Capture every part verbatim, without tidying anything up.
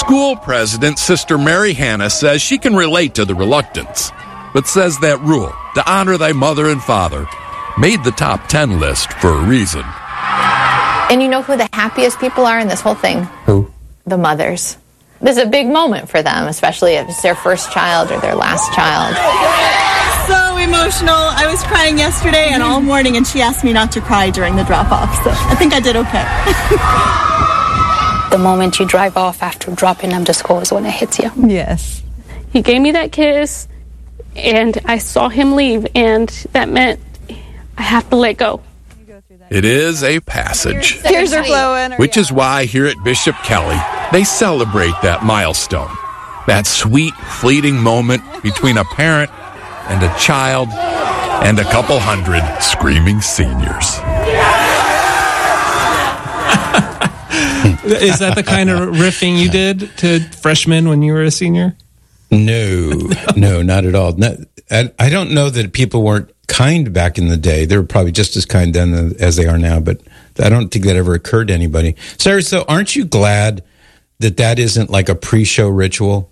School president, Sister Mary Hannah, says she can relate to the reluctance, but says that rule, to honor thy mother and father, made the top ten list for a reason. And you know who the happiest people are in this whole thing? Who? The mothers. This is a big moment for them, especially if it's their first child or their last child. So emotional. I was crying yesterday and all morning, and she asked me not to cry during the drop-off, so I think I did okay. The moment you drive off after dropping them to school is when it hits you. Yes. He gave me that kiss, and I saw him leave, and that meant I have to let go. It is a passage, Tears are flowing. which is why here at Bishop Kelly, they celebrate that milestone, that sweet, fleeting moment between a parent and a child and a couple hundred screaming seniors. Is that the kind of riffing you did to freshmen when you were a senior? No, no, not at all. No, I, I don't know that people weren't kind back in the day. They were probably just as kind then as they are now, but I don't think that ever occurred to anybody. Sarah, so aren't you glad that that isn't like a pre-show ritual?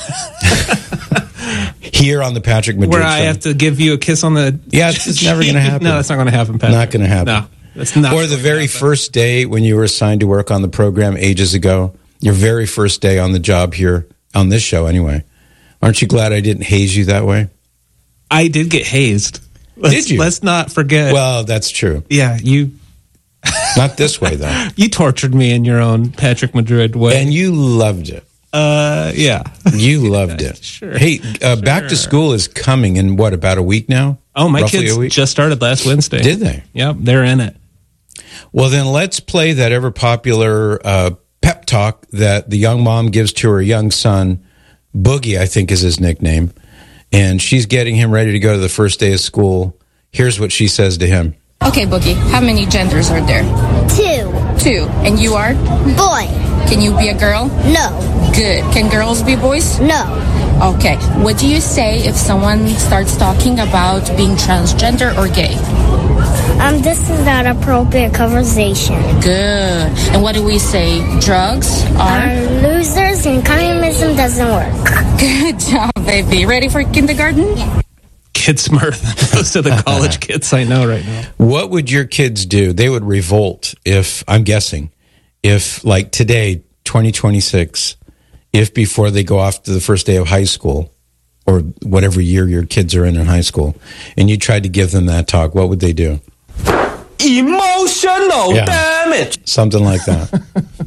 Here on the Patrick Madrid Where I show. have to give you a kiss on the... Yeah, it's just never going to happen. No, that's not going to happen, Patrick. Not going to happen. No, that's not. Or the very first day when you were assigned to work on the program ages ago, your very first day on the job here, on this show anyway. Aren't you glad I didn't haze you that way? I did get hazed. Let's, Did you? Let's not forget. Well, that's true. Yeah, you... Not this way, though. You tortured me in your own Patrick Madrid way. And you loved it. Uh, yeah. You loved it. Sure. Hey, uh, Sure. back to school is coming in, what, about a week now? Oh, my Roughly kids a week? just started last Wednesday. Did they? Yep, they're in it. Well, then let's play that ever-popular uh, pep talk that the young mom gives to her young son. Boogie, I think, is his nickname. And she's getting him ready to go to the first day of school. Here's what she says to him. Okay, Boogie, how many genders are there? Two. Two. And you are? Boy. Can you be a girl? No. Good. Can girls be boys? No. Okay. What do you say if someone starts talking about being transgender or gay? Um, this is not appropriate conversation. Good. And what do we say? Drugs are? Um, losers and communism doesn't work. Good job, baby. Ready for kindergarten? Yeah. Kids smarter than most of the college kids I know right now. What would your kids do? They would revolt if, I'm guessing, if like today, twenty twenty-six, if before they go off to the first day of high school or whatever year your kids are in in high school, and you tried to give them that talk, what would they do? Emotional Yeah. damage. Something like that.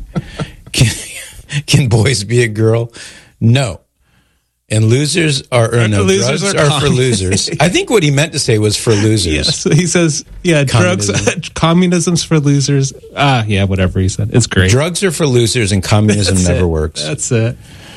can, can boys be a girl? No. And losers are, or no, Losers drugs are are, for con- losers. I think what he meant to say was for losers. Yes, he says, yeah, Communism. drugs, communism's for losers. Ah, yeah, whatever he said. It's great. Drugs are for losers and communism That's never it. works. That's it.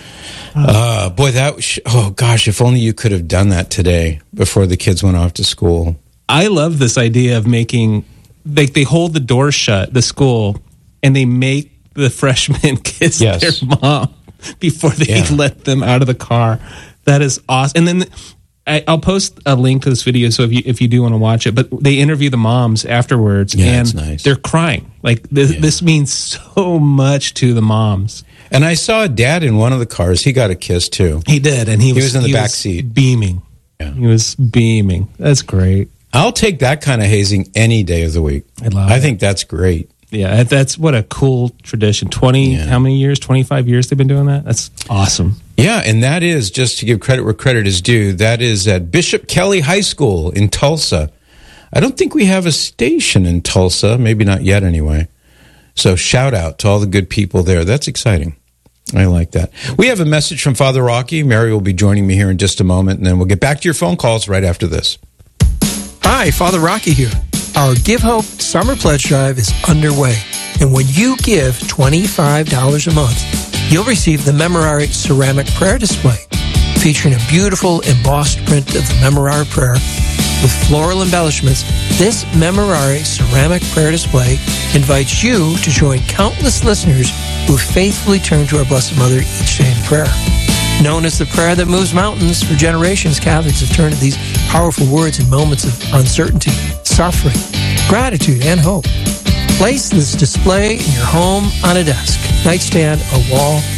Uh, boy, that, sh- oh gosh, if only you could have done that today before the kids went off to school. I love this idea of making, they, they hold the door shut, the school, and they make the freshmen kiss Yes. their mom before they Yeah. let them out of the car. That is awesome. And then I, I'll post a link to this video, so if you if you do want to watch it. But they interview the moms afterwards, Yeah, and it's nice. they're crying. Like this, Yeah. this means so much to the moms. And I saw a dad in one of the cars. He got a kiss too. He did, and he, He was, was in the back seat. beaming. Yeah. He was beaming. That's great. I'll take that kind of hazing any day of the week. I love I it. think that's great. Yeah, that's what a cool tradition. twenty, Yeah. how many years? twenty-five years they've been doing that? That's awesome. Yeah, and that is, just to give credit where credit is due, that is at Bishop Kelly High School in Tulsa. I don't think we have a station in Tulsa, maybe not yet anyway. So shout out to all the good people there. That's exciting. I like that. We have a message from Father Rocky. Mary will be joining me here in just a moment, and then we'll get back to your phone calls right after this. Hi, Father Rocky here. Our Give Hope Summer Pledge Drive is underway. And when you give twenty-five dollars a month, you'll receive the Memorare ceramic prayer display, featuring a beautiful embossed print of the Memorare prayer with floral embellishments. This Memorare ceramic prayer display invites you to join countless listeners who faithfully turn to our Blessed Mother each day in prayer. Known as the prayer that moves mountains, for generations Catholics have turned to these powerful words in moments of uncertainty, suffering, gratitude, and hope. Place this display in your home, on a desk, nightstand, or wall,